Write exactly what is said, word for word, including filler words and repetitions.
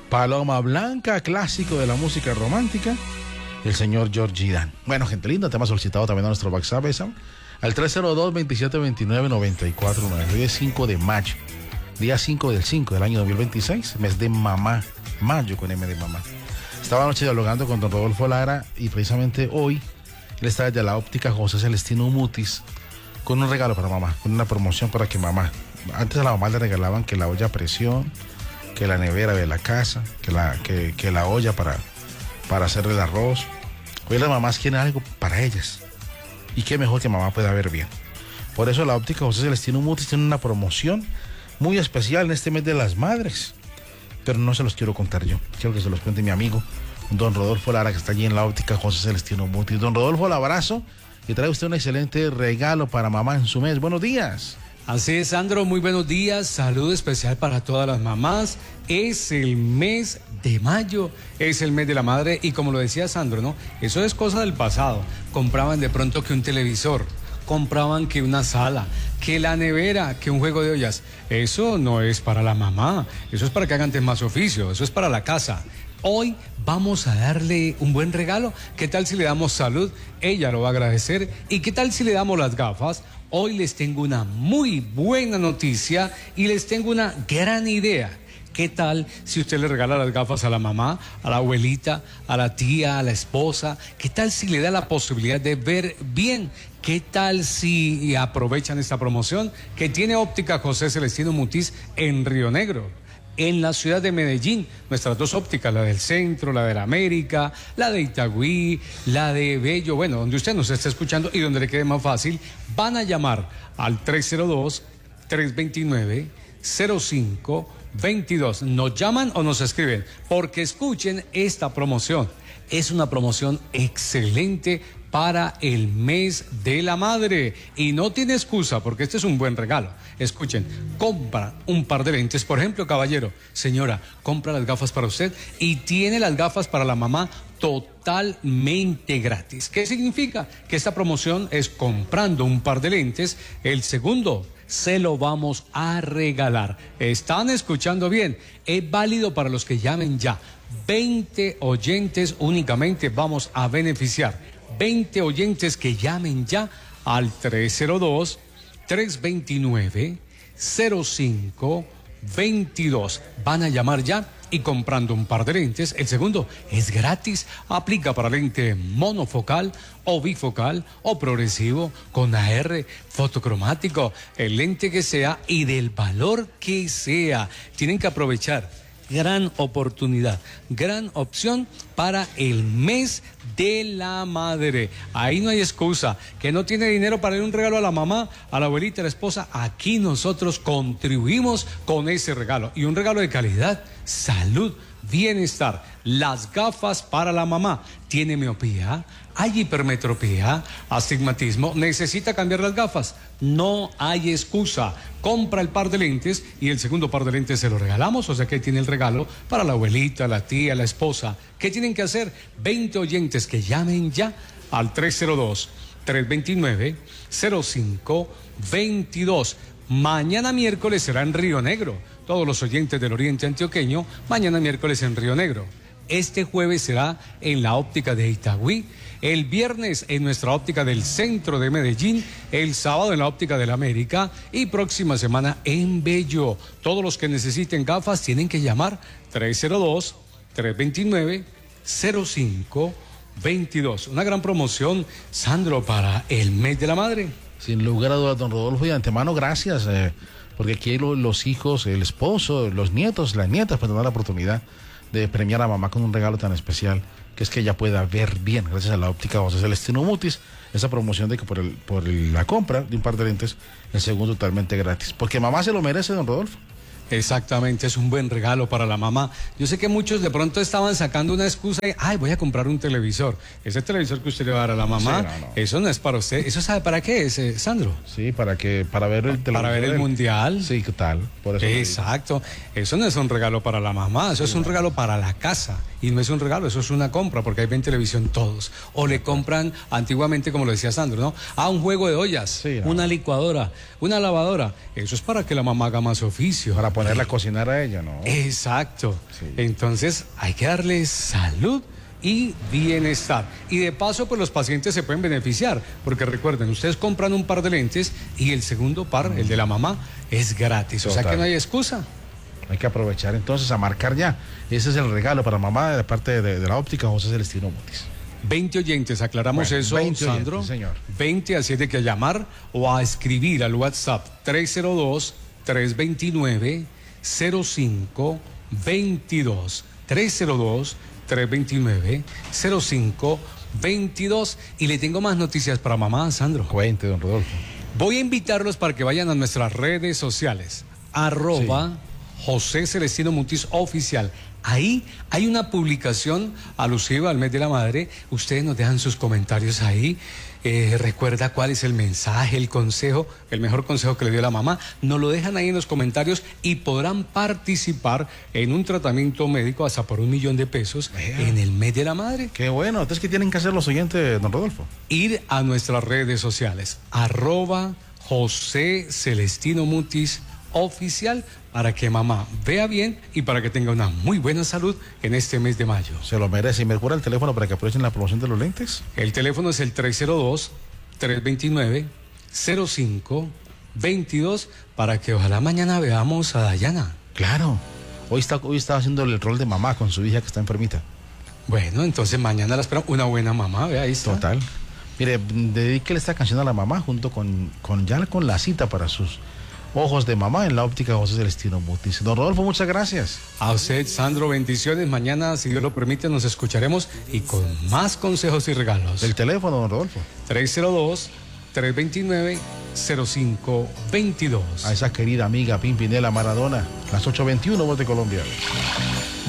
Paloma Blanca, clásico de la música romántica, el señor Georgie Dan. Bueno, gente linda, tema solicitado también a nuestro WhatsApp, esa, al tres cero dos, veintisiete veintinueve, noventa y cuatro nueve. Hoy es cinco de mayo, día cinco del cinco del año dos mil veintiséis, mes de mamá, mayo con M de mamá. Estaba anoche dialogando con don Rodolfo Lara y precisamente hoy él está desde la óptica José Celestino Mutis con un regalo para mamá, con una promoción para que mamá, antes a la mamá le regalaban que la olla a presión, que la nevera de la casa, que la, que, que la olla para, para hacer el arroz. Hoy las mamás quieren algo para ellas. Y qué mejor que mamá pueda ver bien. Por eso la óptica José Celestino Mutis tiene una promoción muy especial en este mes de las madres. Pero no se los quiero contar yo. Quiero que se los cuente mi amigo, don Rodolfo Lara, que está allí en la óptica José Celestino Mutis. Don Rodolfo, el abrazo. Y trae usted un excelente regalo para mamá en su mes. Buenos días. Así es, Sandro, muy buenos días, saludo especial para todas las mamás. Es el mes de mayo, es el mes de la madre y como lo decía Sandro, ¿no? Eso es cosa del pasado. Compraban de pronto que un televisor, compraban que una sala, que la nevera, que un juego de ollas. Eso no es para la mamá, eso es para que hagan más oficio, eso es para la casa. Hoy vamos a darle un buen regalo. ¿Qué tal si le damos salud? Ella lo va a agradecer. ¿Y qué tal si le damos las gafas? Hoy les tengo una muy buena noticia y les tengo una gran idea. ¿Qué tal si usted le regala las gafas a la mamá, a la abuelita, a la tía, a la esposa? ¿Qué tal si le da la posibilidad de ver bien? ¿Qué tal si aprovechan esta promoción que tiene óptica José Celestino Mutis en Río Negro? En la ciudad de Medellín, nuestras dos ópticas, la del centro, la de la América, la de Itagüí, la de Bello, bueno, donde usted nos está escuchando y donde le quede más fácil, van a llamar al tres cero dos, tres dos nueve, cero cinco dos dos. Nos llaman o nos escriben, porque escuchen esta promoción. Es una promoción excelente para el mes de la madre y no tiene excusa porque este es un buen regalo. Escuchen, compra un par de lentes, por ejemplo, caballero, señora, compra las gafas para usted y tiene las gafas para la mamá totalmente gratis. ¿Qué significa? Que esta promoción es comprando un par de lentes, el segundo se lo vamos a regalar. ¿Están escuchando bien? Es válido para los que llamen ya. veinte oyentes únicamente vamos a beneficiar. veinte oyentes que llamen ya al tres cero dos, tres dos nueve, cero cinco dos dos. Van a llamar ya y comprando un par de lentes, el segundo es gratis. Aplica para lente monofocal o bifocal o progresivo con A R, fotocromático, el lente que sea y del valor que sea. Tienen que aprovechar. Gran oportunidad, gran opción para el mes de la madre. Ahí no hay excusa. Que no tiene dinero para dar un regalo a la mamá, a la abuelita, a la esposa. Aquí nosotros contribuimos con ese regalo. Y un regalo de calidad, salud, bienestar. Las gafas para la mamá. ¿Tiene miopía? ¿Hay hipermetropía? ¿Astigmatismo? ¿Necesita cambiar las gafas? No hay excusa. Compra el par de lentes y el segundo par de lentes se lo regalamos. O sea que tiene el regalo para la abuelita, la tía, la esposa. ¿Qué tienen que hacer? veinte oyentes que llamen ya al tres cero dos, tres dos nueve, cero cinco dos dos. Mañana miércoles será en Río Negro. Todos los oyentes del Oriente Antioqueño, mañana miércoles en Río Negro. Este jueves será en la óptica de Itagüí, el viernes en nuestra óptica del centro de Medellín, el sábado en la óptica de la América y próxima semana en Bello. Todos los que necesiten gafas tienen que llamar tres cero dos, tres dos nueve, cero cinco dos dos. Una gran promoción, Sandro, para el mes de la madre. Sin lugar a dudas, don Rodolfo, y de antemano gracias, eh, porque aquí lo, los hijos, el esposo, los nietos, las nietas pueden dar la oportunidad de premiar a mamá con un regalo tan especial, que es que ella pueda ver bien, gracias a la óptica José Celestino Mutis, esa promoción de que por, el, por el, la compra de un par de lentes, el segundo totalmente gratis, porque mamá se lo merece, don Rodolfo. Exactamente, es un buen regalo para la mamá. Yo sé que muchos de pronto estaban sacando una excusa y, ay, voy a comprar un televisor. Ese televisor que usted le va a dar a la mamá, sí, no, no. Eso no es para usted. ¿Eso sabe para qué es, eh, Sandro? Sí, para que para ver el televisor. Para ver el mundial. Sí, ¿qué tal? Por eso exacto. Eso no es un regalo para la mamá, eso sí, es un no. regalo para la casa. Y no es un regalo, eso es una compra, porque ahí ven televisión todos. O le compran, antiguamente, como lo decía Sandro, ¿no? A un juego de ollas, sí, no. una licuadora, una lavadora. Eso es para que la mamá haga más oficio. Para ponerla a cocinar a ella, ¿no? Exacto. Sí. Entonces hay que darle salud y bienestar. Y de paso, pues los pacientes se pueden beneficiar, porque recuerden, ustedes compran un par de lentes y el segundo par, mm. el de la mamá, es gratis. Total. O sea que no hay excusa. Hay que aprovechar entonces a marcar ya. Ese es el regalo para mamá de parte de, de la óptica José Celestino Mutis. veinte oyentes, aclaramos bueno, eso, veinte Sandro. Oyentes, señor. veinte, así es de que a llamar o a escribir al WhatsApp tres cero dos, tres dos nueve, cero cinco dos dos. tres cero dos, tres dos nueve, cero cinco dos dos. Y le tengo más noticias para mamá, Sandro. Cuente, don Rodolfo. Voy a invitarlos para que vayan a nuestras redes sociales. Arroba sí. José Celestino Mutis Oficial. Ahí hay una publicación alusiva al mes de la madre. Ustedes nos dejan sus comentarios ahí. Eh, recuerda cuál es el mensaje, el consejo, el mejor consejo que le dio la mamá. Nos lo dejan ahí en los comentarios y podrán participar en un tratamiento médico hasta por un millón de pesos Vea. en el mes de la madre. Qué bueno. Entonces, ¿qué tienen que hacer los oyentes, don Rodolfo? Ir a nuestras redes sociales. Arroba José Celestino Mutis Oficial, para que mamá vea bien y para que tenga una muy buena salud en este mes de mayo. Se lo merece. ¿Y me recuerda el teléfono para que aprovechen la promoción de los lentes? El teléfono es el tres cero dos, tres dos nueve, cero cinco dos dos, para que ojalá mañana veamos a Dayana. Claro. Hoy está, hoy está haciendo el rol de mamá con su hija que está enfermita. Bueno, entonces mañana la esperamos. Una buena mamá, vea, ahí está. Total. Mire, dedíquele esta canción a la mamá junto con, con ya con la cita para sus ojos de mamá en la óptica José Celestino Mutis. Don Rodolfo, muchas gracias. A usted, Sandro, bendiciones. Mañana, si Dios lo permite, nos escucharemos y con más consejos y regalos. El teléfono, don Rodolfo. tres cero dos, tres dos nueve, cero cinco dos dos. A esa querida amiga Pimpinela Maradona, las ocho veintiuno, voz de Colombia.